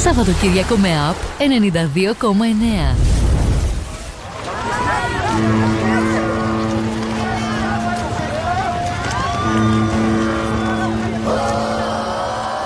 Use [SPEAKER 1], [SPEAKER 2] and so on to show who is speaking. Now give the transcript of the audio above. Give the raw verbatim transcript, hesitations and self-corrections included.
[SPEAKER 1] Σαββατοκύριακο με ΑΠ ενενήντα δύο κόμμα εννέα.
[SPEAKER 2] Thank you.